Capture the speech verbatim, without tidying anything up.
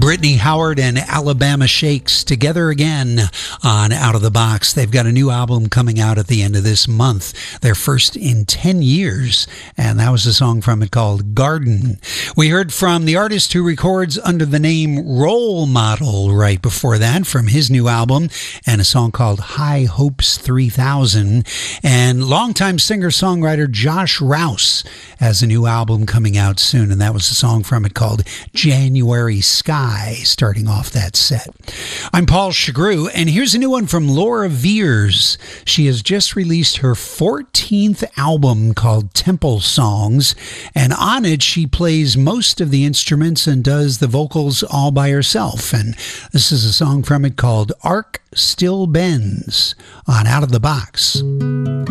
Brittany Howard and Alabama Shakes together again on Out of the Box. They've got a new album coming out at the end of this month, their first in ten years, and that was a song from it called Garden. We heard from the artist who records under the name Role Model right before that from his new album, and a song called High Hopes three thousand. And longtime singer-songwriter Josh Rouse has a new album coming out soon, and that was a song from it called January Sky, starting off that set. I'm Paul Chagru, and here's a new one from Laura Veers. She has just released her fourteenth album called Temple Songs, and on it she plays most of the instruments and does the vocals all by herself. And this is a song from it called Arc Still Bends on Out of the Box.